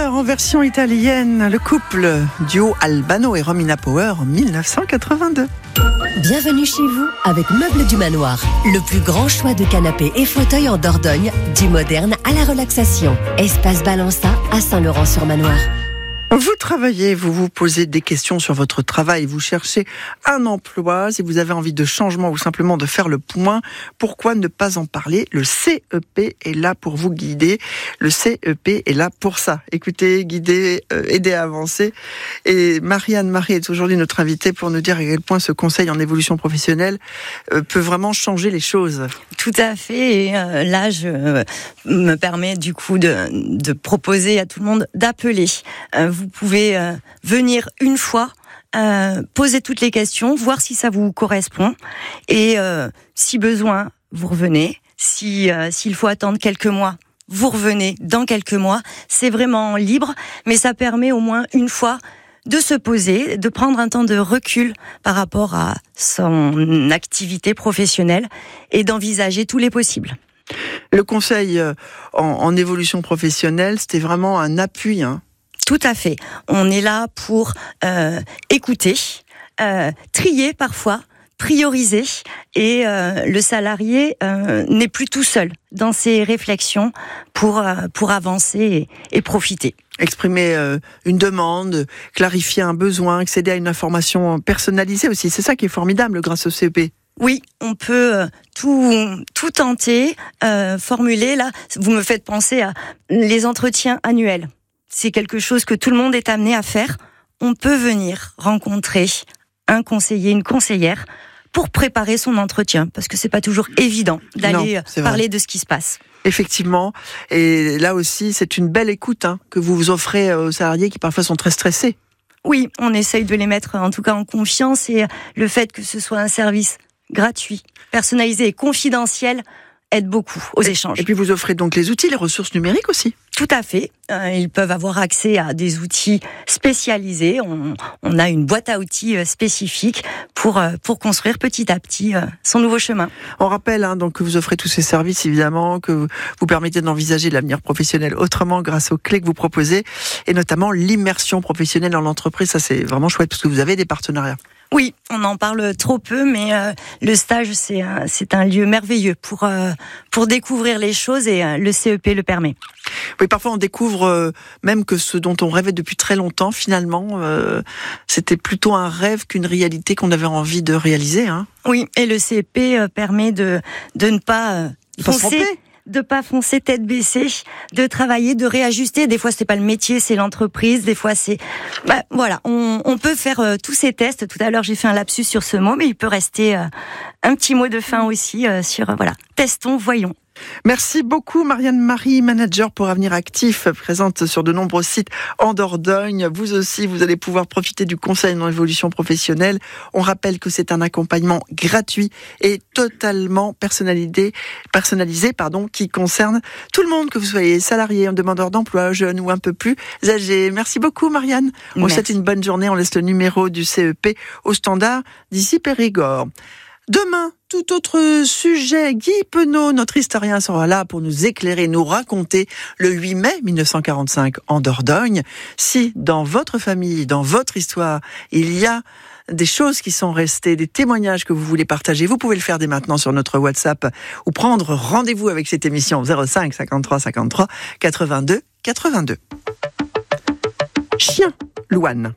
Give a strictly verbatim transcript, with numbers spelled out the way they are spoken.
Power en version italienne, le couple duo Albano et Romina Power en dix-neuf cent quatre-vingt-deux. Bienvenue chez vous avec Meubles du Manoir. Le plus grand choix de canapés et fauteuils en Dordogne, du moderne à la relaxation. Espace Balança à Saint-Laurent-sur-Manoir. Vous travaillez, vous vous posez des questions sur votre travail, vous cherchez un emploi, si vous avez envie de changement ou simplement de faire le point, pourquoi ne pas en parler? Le C E P est là pour vous guider, le C E P est là pour ça. Écoutez, guider, euh, aider à avancer. Et Marianne Marie est aujourd'hui notre invitée pour nous dire à quel point ce conseil en évolution professionnelle euh, peut vraiment changer les choses. Tout à fait, et euh, là je euh, me permets du coup de, de proposer à tout le monde d'appeler. Euh, vous pouvez euh, venir une fois, euh, poser toutes les questions, voir si ça vous correspond, et euh, si besoin, vous revenez. Si euh, s'il faut attendre quelques mois, vous revenez dans quelques mois. C'est vraiment libre, mais ça permet au moins une fois de se poser, de prendre un temps de recul par rapport à son activité professionnelle et d'envisager tous les possibles. Le conseil en, en évolution professionnelle, c'était vraiment un appui, hein. Tout à fait. On est là pour euh, écouter, euh, trier parfois, prioriser, et euh, le salarié euh, n'est plus tout seul dans ses réflexions pour euh, pour avancer et, et profiter. Exprimer euh, une demande, clarifier un besoin, accéder à une information personnalisée aussi. C'est ça qui est formidable grâce au C E P. Oui, on peut euh, tout tout tenter, euh, formuler. Là, vous me faites penser à les entretiens annuels. C'est quelque chose que tout le monde est amené à faire. On peut venir rencontrer un conseiller, une conseillère pour préparer son entretien, parce que c'est pas toujours évident d'aller non, parler de ce qui se passe. Effectivement, et là aussi, c'est une belle écoute hein, que vous vous offrez aux salariés qui parfois sont très stressés. Oui, on essaye de les mettre en tout cas en confiance, et le fait que ce soit un service gratuit, personnalisé et confidentiel aide beaucoup aux et, échanges. Et puis vous offrez donc les outils, les ressources numériques aussi. Tout à fait. Euh, ils peuvent avoir accès à des outils spécialisés. On, on a une boîte à outils spécifique pour euh, pour construire petit à petit euh, son nouveau chemin. On rappelle hein, donc que vous offrez tous ces services évidemment, que vous, vous permettez d'envisager l'avenir professionnel autrement grâce aux clés que vous proposez, et notamment l'immersion professionnelle dans l'entreprise. Ça c'est vraiment chouette parce que vous avez des partenariats. Oui, on en parle trop peu, mais euh, le stage, c'est un, c'est un lieu merveilleux pour, euh, pour découvrir les choses, et euh, le C E P le permet. Oui, parfois on découvre euh, même que ce dont on rêvait depuis très longtemps, finalement, euh, c'était plutôt un rêve qu'une réalité qu'on avait envie de réaliser. Hein. Oui, et le C E P euh, permet de, de ne pas euh, foncer. De pas foncer tête baissée, de travailler, de réajuster. Des fois, c'est pas le métier, c'est l'entreprise. Des fois, c'est, bah, voilà, on, on peut faire euh, tous ces tests. Tout à l'heure, j'ai fait un lapsus sur ce mot, mais il peut rester euh, un petit mot de fin aussi euh, sur, euh, voilà, testons, voyons. Merci beaucoup Marianne Marie, manager pour Avenir Actif, présente sur de nombreux sites en Dordogne. Vous aussi, vous allez pouvoir profiter du conseil en évolution professionnelle. On rappelle que c'est un accompagnement gratuit et totalement personnalisé, personnalisé pardon, qui concerne tout le monde, que vous soyez salarié, un demandeur d'emploi, jeune ou un peu plus âgé. Merci beaucoup Marianne. On vous souhaite une bonne journée. On laisse le numéro du C E P au standard d'ici Périgord. Demain, tout autre sujet. Guy Penaud, notre historien, sera là pour nous éclairer, nous raconter le huit mai mille neuf cent quarante-cinq en Dordogne. Si dans votre famille, dans votre histoire, il y a des choses qui sont restées, des témoignages que vous voulez partager, vous pouvez le faire dès maintenant sur notre WhatsApp ou prendre rendez-vous avec cette émission zéro cinq cinquante-trois cinquante-trois quatre-vingt-deux quatre-vingt-deux. Chien, Louane.